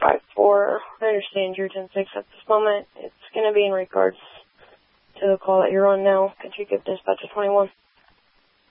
5-4. I understand you're 10-6 at this moment. It's going to be in regards to the call that you're on now. Could you give dispatch a 21?